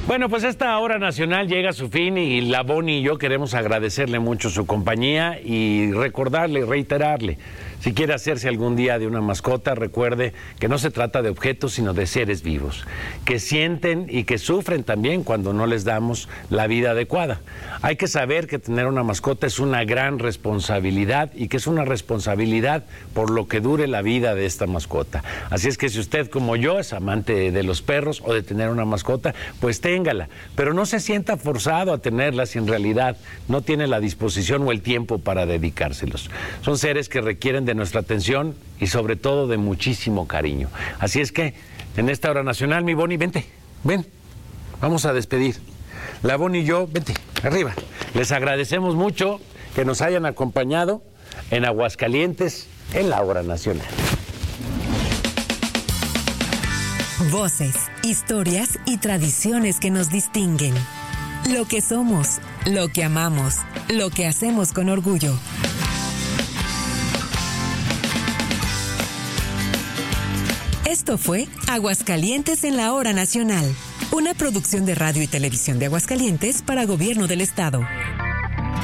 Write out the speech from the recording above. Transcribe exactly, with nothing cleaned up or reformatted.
Bueno, pues esta hora nacional llega a su fin y la Bonnie y yo queremos agradecerle mucho su compañía y recordarle, reiterarle. Si quiere hacerse algún día de una mascota, recuerde que no se trata de objetos, sino de seres vivos, que sienten y que sufren también cuando no les damos la vida adecuada. Hay que saber que tener una mascota es una gran responsabilidad y que es una responsabilidad por lo que dure la vida de esta mascota. Así es que si usted, como yo, es amante de los perros o de tener una mascota, pues téngala, pero no se sienta forzado a tenerla si en realidad no tiene la disposición o el tiempo para dedicárselos. Son seres que requieren de de nuestra atención y sobre todo de muchísimo cariño. Así es que en esta hora nacional, mi Bonnie, vente, ven, vamos a despedir. La Bonnie y yo, vente, arriba. Les agradecemos mucho que nos hayan acompañado en Aguascalientes en la hora nacional. Voces, historias y tradiciones que nos distinguen. Lo que somos, lo que amamos, lo que hacemos con orgullo. Esto fue Aguascalientes en la hora nacional, una producción de radio y televisión de Aguascalientes para Gobierno del Estado.